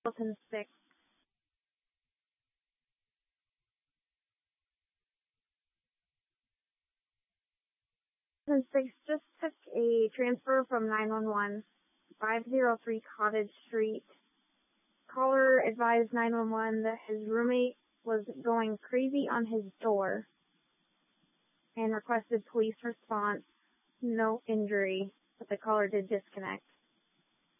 Wilson 6. Wilson 6 just took a transfer from 911, 503 Cottage Street. Caller advised 911 that his roommate was going crazy on his door and requested police response. No injury, but the caller did disconnect.